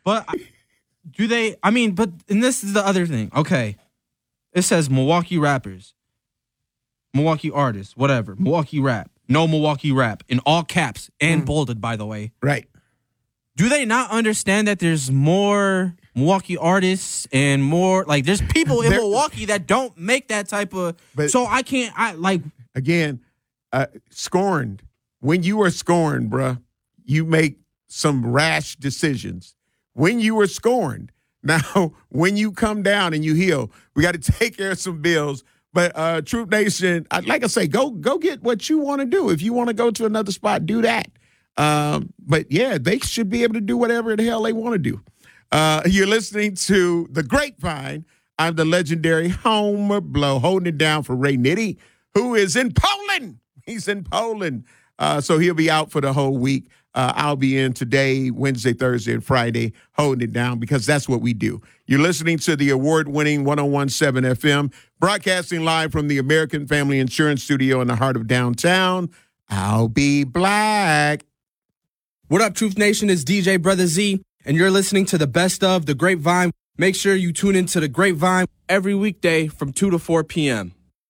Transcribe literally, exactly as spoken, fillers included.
But I, do they? I mean, but and this is the other thing. Okay, it says Milwaukee rappers, Milwaukee artists, whatever. Milwaukee rap, no Milwaukee rap in all caps and mm. bolded, by the way. Right. Do they not understand that there's more Milwaukee artists and more like there's people in Milwaukee that don't make that type of? But so I can't. I like again, uh, scorned. When you are scorned, bruh, you make some rash decisions. When you were scorned, now when you come down and you heal, we got to take care of some bills. But uh, Truth Nation, like I say, go go get what you want to do. If you want to go to another spot, do that. Um, but yeah, they should be able to do whatever the hell they want to do. Uh, you're listening to The Grapevine. I'm the legendary Homer Blow, holding it down for Ray Nitty, who is in Poland. He's in Poland. Uh, so he'll be out for the whole week. Uh, I'll be in today, Wednesday, Thursday, and Friday, holding it down because that's what we do. You're listening to the award-winning one oh one point seven F M, broadcasting live from the American Family Insurance Studio in the heart of downtown. I'll be black. What up, Truth Nation? It's D J Brother Z, and you're listening to the best of The Grapevine. Make sure you tune into The Grapevine every weekday from two to four p.m.